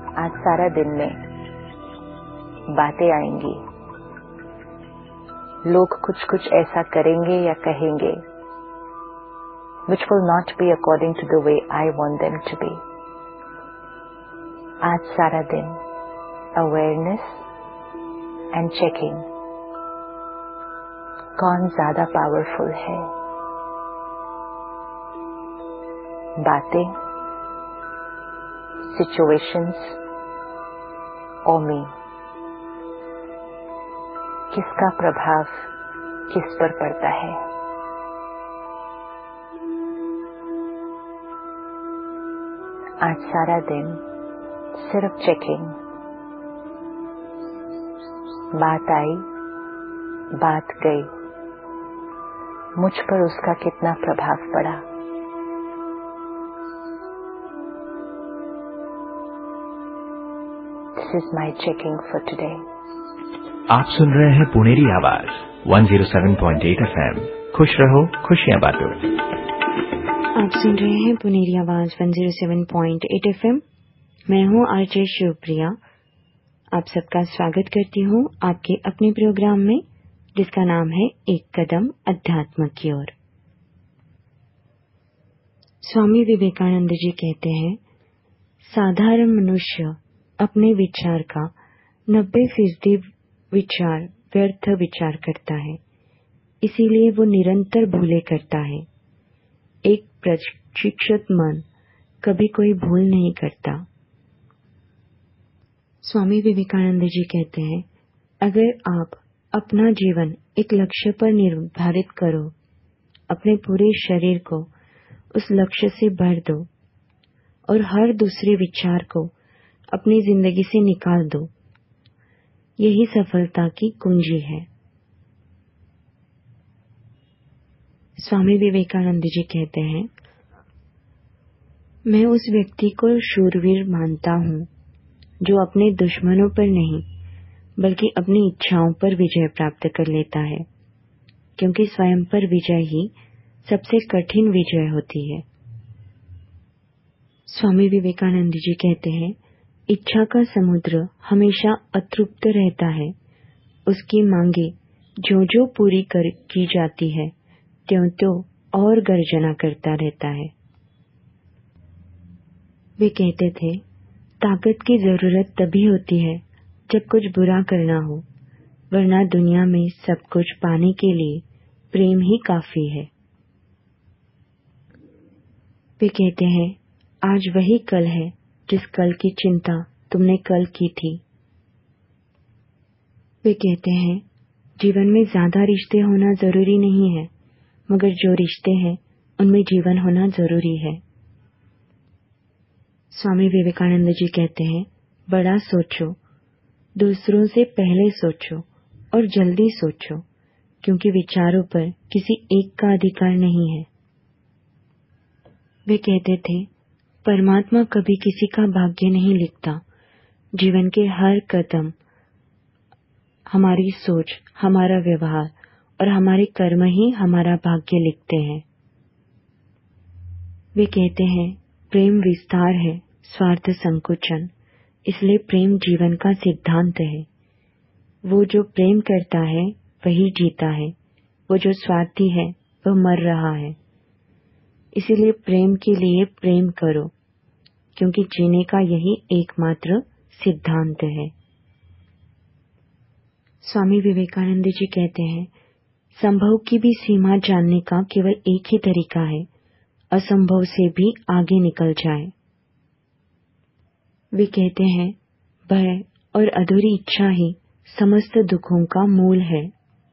आज सारा दिन में बातें आएंगी, लोग कुछ कुछ ऐसा करेंगे या कहेंगे which will not be according to the way I want them to be. आज सारा दिन awareness and checking कौन ज्यादा पावरफुल है, बातें, situations और me, किसका प्रभाव किस पर पड़ता है। आज सारा दिन सिर्फ चेकिंग, बात आई, बात गई, मुझ पर उसका कितना प्रभाव पड़ा। This is my checking for today. आप सुन रहे हैं पुनेरी आवाज 107.8 FM। खुश रहो, खुशियां बांटो। आप सुन रहे हैं पुनेरी आवाज 107.8 FM। मैं हूं आरजे शिवप्रिया। आप सबका स्वागत करती हूं आपके अपने प्रोग्राम में, जिसका नाम है एक कदम अध्यात्म की ओर। स्वामी विवेकानंद जी कहते हैं, साधारण मनुष्य अपने विचार का 90% विचार व्यर्थ विचार करता है, इसीलिए वो निरंतर भूले करता है। एक प्रशिक्षित मन कभी कोई भूल नहीं करता। स्वामी विवेकानंद जी कहते हैं, अगर आप अपना जीवन एक लक्ष्य पर निर्धारित करो, अपने पूरे शरीर को उस लक्ष्य से भर दो और हर दूसरे विचार को अपनी जिंदगी से निकाल दो, यही सफलता की कुंजी है। स्वामी विवेकानंद जी कहते हैं, मैं उस व्यक्ति को शूरवीर मानता हूँ जो अपने दुश्मनों पर नहीं बल्कि अपनी इच्छाओं पर विजय प्राप्त कर लेता है, क्योंकि स्वयं पर विजय ही सबसे कठिन विजय होती है। स्वामी विवेकानंद जी कहते हैं, इच्छा का समुद्र हमेशा अतृप्त रहता है, उसकी मांगे जो जो पूरी की जाती है त्यों और गर्जना करता रहता है। वे कहते थे, ताकत की जरूरत तभी होती है जब कुछ बुरा करना हो, वरना दुनिया में सब कुछ पाने के लिए प्रेम ही काफी है। वे कहते हैं, आज वही कल है जिस कल की चिंता तुमने कल की थी। वे कहते हैं, जीवन में ज्यादा रिश्ते होना जरूरी नहीं है, मगर जो रिश्ते हैं उनमें जीवन होना जरूरी है। स्वामी विवेकानंद जी कहते हैं, बड़ा सोचो, दूसरों से पहले सोचो और जल्दी सोचो, क्योंकि विचारों पर किसी एक का अधिकार नहीं है। वे कहते थे, परमात्मा कभी किसी का भाग्य नहीं लिखता, जीवन के हर कदम हमारी सोच, हमारा व्यवहार और हमारे कर्म ही हमारा भाग्य लिखते हैं। वे कहते हैं, प्रेम विस्तार है, स्वार्थ संकुचन, इसलिए प्रेम जीवन का सिद्धांत है। वो जो प्रेम करता है वही जीता है, वो जो स्वार्थी है वह मर रहा है। इसीलिए प्रेम के लिए प्रेम करो, क्योंकि जीने का यही एकमात्र सिद्धांत है। स्वामी विवेकानंद जी कहते हैं, संभव की भी सीमा जानने का केवल एक ही तरीका है, असंभव से भी आगे निकल जाए। वे कहते हैं, भय और अधूरी इच्छा ही समस्त दुखों का मूल है।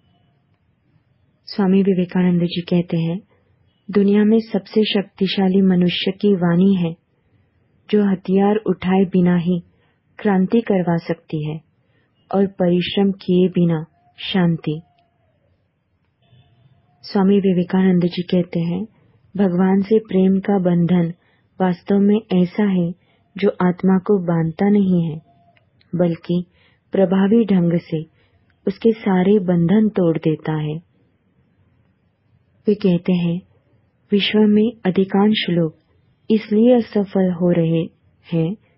स्वामी विवेकानंद जी कहते हैं, दुनिया में सबसे शक्तिशाली मनुष्य की वाणी है, जो हथियार उठाए बिना ही क्रांति करवा सकती है और परिश्रम किए बिना शांति। स्वामी विवेकानंद जी कहते हैं, भगवान से प्रेम का बंधन वास्तव में ऐसा है जो आत्मा को बांधता नहीं है, बल्कि प्रभावी ढंग से उसके सारे बंधन तोड़ देता है। वे कहते हैं, विश्व में अधिकांश लोग इसलिए असफल हो रहे हैं